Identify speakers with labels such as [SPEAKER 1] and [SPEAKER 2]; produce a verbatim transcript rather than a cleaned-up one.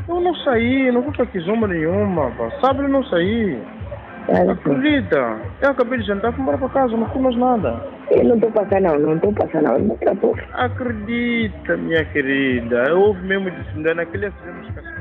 [SPEAKER 1] Eu não saí, não vou para Kizomba nenhuma, pá. Sábado eu não saí.
[SPEAKER 2] Tá,
[SPEAKER 1] Acredita? Eu acabei de jantar, fui embora para casa, não fui mais nada.
[SPEAKER 2] eu não estou passando, não, não estou passando, não. Não estou.
[SPEAKER 1] Acredita, minha querida. Eu ouvi mesmo de naquele acidente.